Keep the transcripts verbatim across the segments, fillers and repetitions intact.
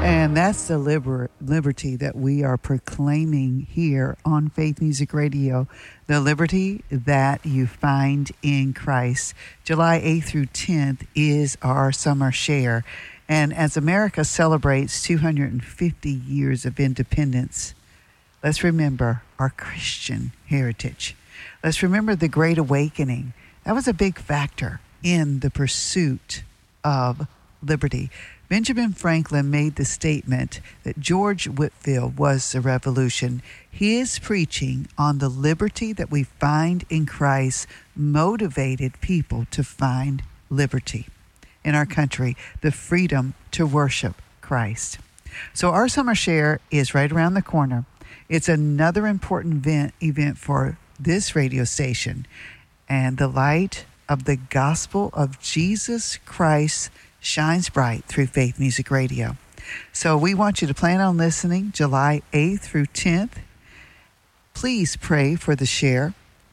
And that's the liber- liberty that we are proclaiming here on Faith Music Radio, the liberty that you find in Christ. July eighth through tenth is our summer share. And as America celebrates two hundred fifty years of independence, let's remember our Christian heritage. Let's remember the Great Awakening. That was a big factor in the pursuit of liberty. Benjamin Franklin made the statement that George Whitefield was the revolution. His preaching on the liberty that we find in Christ motivated people to find liberty in our country, the freedom to worship Christ. So our summer share is right around the corner. It's another important event, event for this radio station, and the light of the gospel of Jesus Christ shines bright through Faith Music Radio. So we want you to plan on listening July eighth through tenth. Please pray for the share.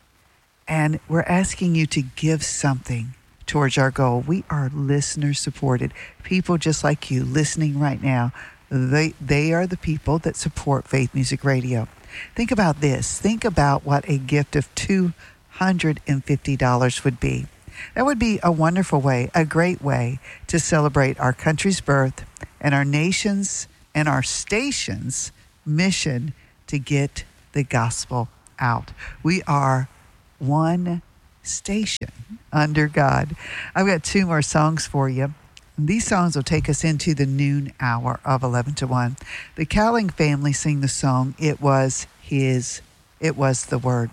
And we're asking you to give something towards our goal. We are listener supported. People just like you listening right now, they, they are the people that support Faith Music Radio. Think about this. Think about what a gift of two hundred fifty dollars would be. That would be a wonderful way, a great way to celebrate our country's birth and our nation's and our station's mission to get the gospel out. We are one station under God. I've got two more songs for you. These songs will take us into the noon hour of eleven to one. The Cowling family sing the song, It Was His, It Was the Word.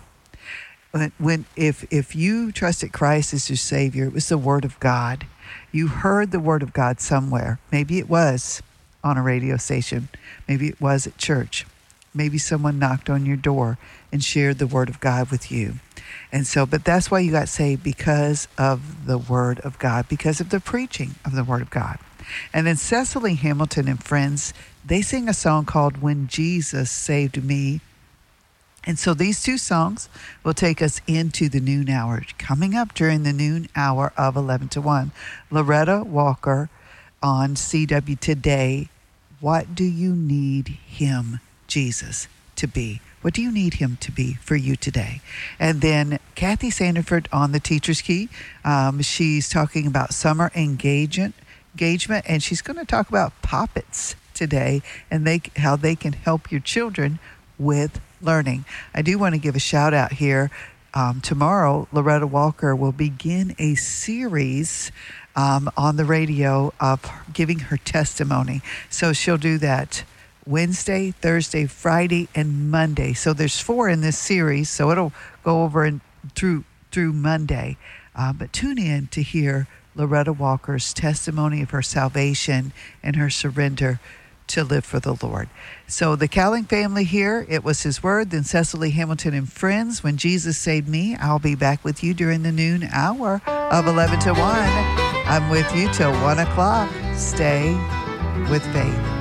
When if if you trusted Christ as your Savior, it was the Word of God. You heard the Word of God somewhere. Maybe it was on a radio station. Maybe it was at church. Maybe someone knocked on your door and shared the Word of God with you. And so, but that's why you got saved, because of the Word of God, because of the preaching of the Word of God. And then Cecily Hamilton and friends, they sing a song called When Jesus Saved Me. And so these two songs will take us into the noon hour. Coming up during the noon hour of eleven to one, Loretta Walker on C W Today. What do you need him, Jesus, to be? What do you need him to be for you today? And then Kathy Sandiford on the Teacher's Key. Um, she's talking about summer engagement, engagement, and she's going to talk about poppets today and they how they can help your children with learning. I do want to give a shout out here. Um, tomorrow, Loretta Walker will begin a series um, on the radio of giving her testimony. So she'll do that Wednesday, Thursday, Friday, and Monday. So there's four in this series. So it'll go over and through through Monday. Uh, but tune in to hear Loretta Walker's testimony of her salvation and her surrender to live for the Lord. So the Cowling family here, It Was His Word. Then Cecily Hamilton and friends, When Jesus Saved Me. I'll be back with you during the noon hour of eleven to one. I'm with you till one o'clock. Stay with faith.